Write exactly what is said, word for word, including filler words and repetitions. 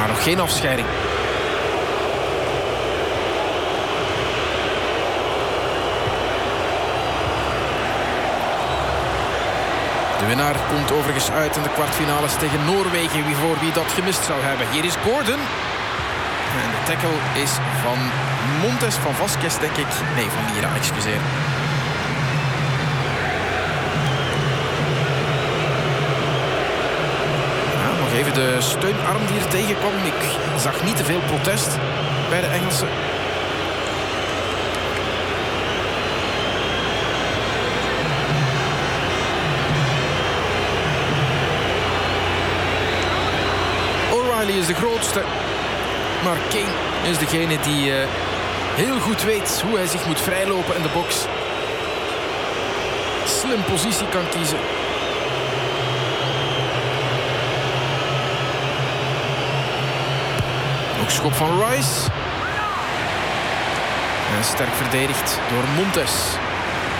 Maar nog geen afscheiding. De winnaar komt overigens uit in de kwartfinales tegen Noorwegen. Wie voor wie dat gemist zou hebben. Hier is Gordon. En de tackle is van Montes, van Vasquez denk ik. Nee, van Mira, excuseer. Ja, nog even de steunarm die er tegenkwam. Ik zag niet te veel protest bij de Engelsen. O'Reilly is de grootste. Maar Kane is degene die uh, heel goed weet hoe hij zich moet vrijlopen in de box. Slim positie kan kiezen. Ook schop van Rice. En sterk verdedigd door Montes.